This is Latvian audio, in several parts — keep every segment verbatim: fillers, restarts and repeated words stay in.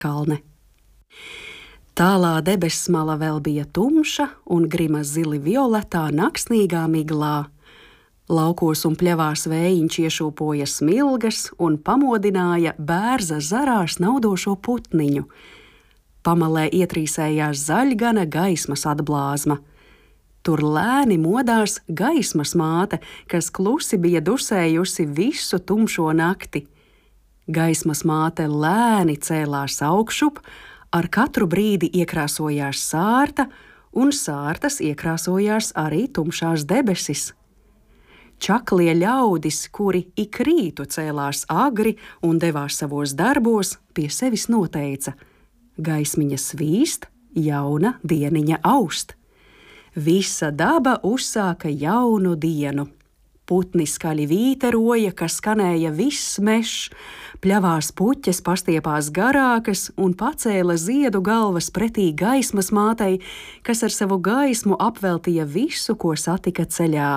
kalne. Tālā debesmala vēl bija tumša un grima zili violetā naksnīgā miglā. Laukos un pļavās vējiņš iešūpoja smilgas un pamodināja bērza zarās naudošo putniņu. Pamalē ietrīsējās zaļgana gaismas atblāzma. Tur lēni modās gaismas māte, kas klusi bija dusējusi visu tumšo nakti. Gaismas māte lēni cēlās augšup, ar katru brīdi iekrāsojās sārta, un sārtas iekrāsojās arī tumšās debesis. Čaklie ļaudis, kuri ik rītu cēlās agri un devās savos darbos, pie sevis noteica: gaismiņa svīst, jauna dieniņa aust. Visa daba uzsāka jaunu dienu. Putni skaļi vīteroja, kas skanēja viss mežs, pļavās puķes pastiepās garākas un pacēla ziedu galvas pretī gaismas mātei, kas ar savu gaismu apveltīja visu, ko satika ceļā.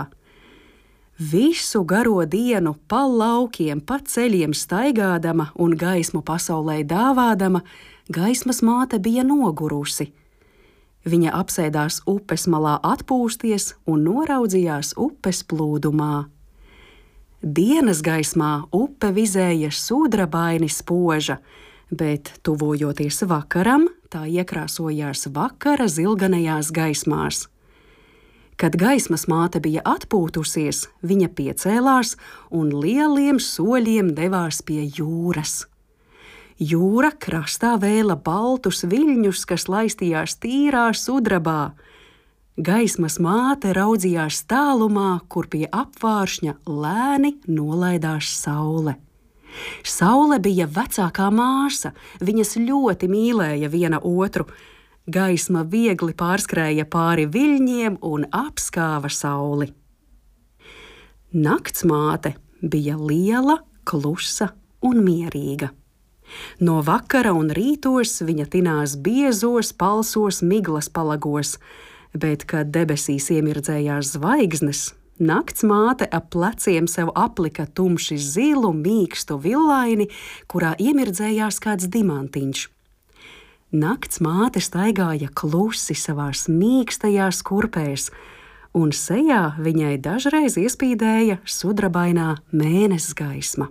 Visu garo dienu pa laukiem, pa ceļiem staigādama un gaismu pasaulē dāvādama, gaismas māte bija nogurusi. Viņa apsēdās upes malā atpūsties un noraudzījās upes plūdumā. Dienas gaismā upe vizēja sudrabaini spoža, bet, tuvojoties vakaram, tā iekrāsojās vakara zilganajās gaismās. Kad gaismas māte bija atpūtusies, viņa piecēlās un lieliem soļiem devās pie jūras. Jūra krastā vēla baltus viļņus, kas laistījās tīrā sudrabā. Gaismas māte raudzījās tālumā, kur pie apvāršņa lēni nolaidās saule. Saule bija vecākā māsa, viņas ļoti mīlēja viena otru. Gaisma viegli pārskrēja pāri viļņiem un apskāva sauli. Nakts māte bija liela, klusa un mierīga. No vakara un rītos viņa tinās biezos, palsos miglas palagos, bet, kad debesīs iemirdzējās zvaigznes, nakts māte ap pleciem sev aplika tumši zilu, mīkstu villaini, kurā iemirdzējās kāds dimantiņš. Nakts māte staigāja klusi savās mīkstajās kurpēs, un sejā viņai dažreiz iespīdēja sudrabainā mēnesis gaisma.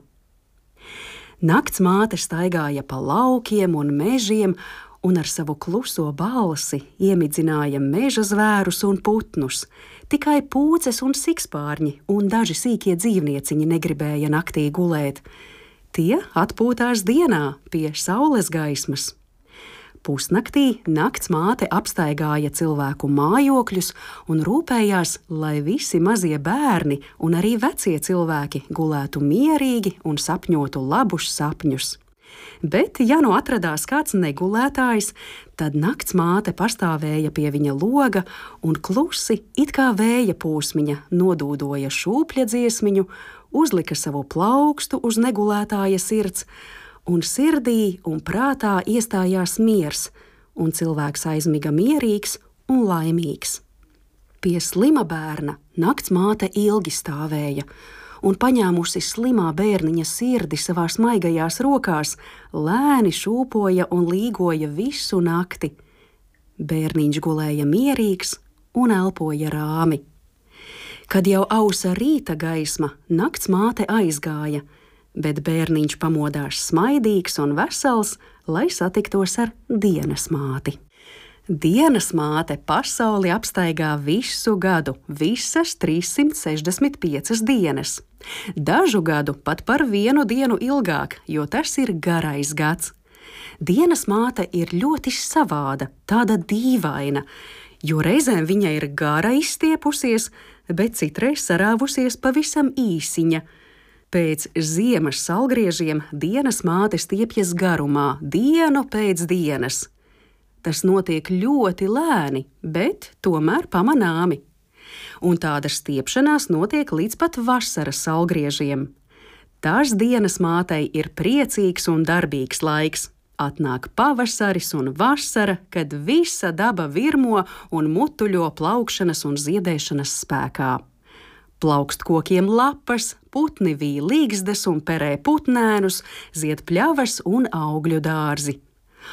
Nakts māte staigāja pa laukiem un mežiem, un ar savu kluso balsi iemidzināja meža zvērus un putnus. Tikai pūces un sikspārņi un daži sīkie dzīvnieciņi negribēja naktī gulēt. Tie atpūtās dienā pie saules gaismas. Pusnaktī nakts māte apstaigāja cilvēku mājokļus un rūpējās, lai visi mazie bērni un arī vecie cilvēki gulētu mierīgi un sapņotu labus sapņus. Bet, ja nu atradās kāds negulētājs, tad nakts māte pastāvēja pie viņa loga un klusi, it kā vēja pūsmiņa, nodūdoja šūpļa dziesmiņu, uzlika savu plaukstu uz negulētāja sirds, un sirdī un prātā iestājās miers, un cilvēks aizmiga mierīgs un laimīgs. Pie slima bērna nakts māte ilgi stāvēja, un paņēmusi slimā bērniņa sirdi savās maigajās rokās, lēni šūpoja un līgoja visu nakti. Bērniņš gulēja mierīgs un elpoja rāmi. Kad jau ausa rīta gaisma, nakts māte aizgāja, bet bērniņš pamodās smaidīgs un vesels, lai satiktos ar dienas māti. Dienas māte pasauli apstaigā visu gadu, visas trīssimt sešdesmit piecas dienas. Dažu gadu pat par vienu dienu ilgāk, jo tas ir garais gads. Dienas māte ir ļoti savāda, tāda dīvaina, jo reizēm viņa ir gara izstiepusies, bet citreiz sarāvusies pavisam īsiņa. Pēc ziemas saulgriežiem dienas māte stiepjas garumā, dienu pēc dienas. Tas notiek ļoti lēni, bet tomēr pamanāmi. Un tāda stiepšanās notiek līdz pat vasaras saulgriežiem. Tās dienas mātei ir priecīgs un darbīgs laiks. Atnāk pavasaris un vasara, kad visa daba virmo un mutuļo plaukšanas un ziedēšanas spēkā. Plaukst kokiem lapas, putni vīj līgzdes un perē putnēnus, zied pļavas un augļu dārzi.